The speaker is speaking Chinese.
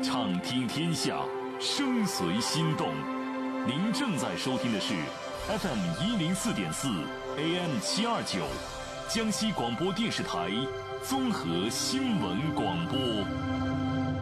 畅听天下，声随心动。您正在收听的是 FM104.4 AM729江西广播电视台综合新闻广播。